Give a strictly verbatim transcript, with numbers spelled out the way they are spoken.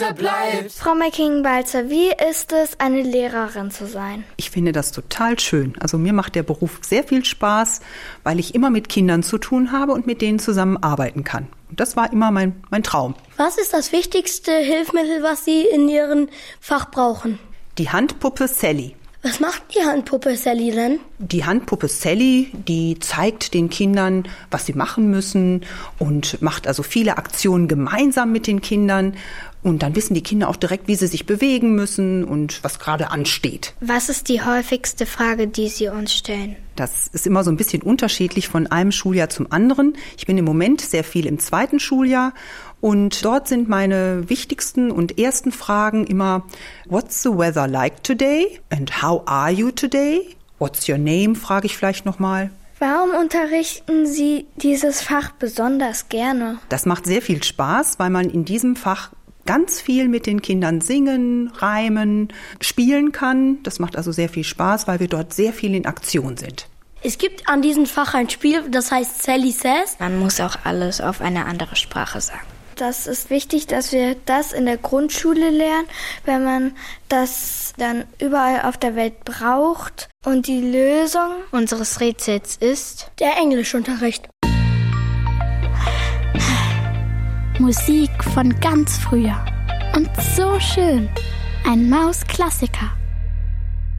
bleibt. Frau Mecking-Balzer, wie ist es, eine Lehrerin zu sein? Ich finde das total schön. Also mir macht der Beruf sehr viel Spaß, weil ich immer mit Kindern zu tun habe und mit denen zusammenarbeiten kann. Und das war immer mein, mein Traum. Was ist das wichtigste Hilfsmittel, was Sie in Ihrem Fach brauchen? Die Handpuppe Sally. Was macht die Handpuppe Sally denn? Die Handpuppe Sally, die zeigt den Kindern, was sie machen müssen und macht also viele Aktionen gemeinsam mit den Kindern. Und dann wissen die Kinder auch direkt, wie sie sich bewegen müssen und was gerade ansteht. Was ist die häufigste Frage, die Sie uns stellen? Das ist immer so ein bisschen unterschiedlich von einem Schuljahr zum anderen. Ich bin im Moment sehr viel im zweiten Schuljahr und dort sind meine wichtigsten und ersten Fragen immer: What's the weather like today? And how are you today? What's your name? Frage ich vielleicht nochmal. Warum unterrichten Sie dieses Fach besonders gerne? Das macht sehr viel Spaß, weil man in diesem Fach ganz viel mit den Kindern singen, reimen, spielen kann. Das macht also sehr viel Spaß, weil wir dort sehr viel in Aktion sind. Es gibt an diesem Fach ein Spiel, das heißt Sally Says. Man muss auch alles auf eine andere Sprache sagen. Das ist wichtig, dass wir das in der Grundschule lernen, wenn man das dann überall auf der Welt braucht. Und die Lösung unseres Rätsels ist der Englischunterricht. Musik von ganz früher. Und so schön. Ein Maus-Klassiker.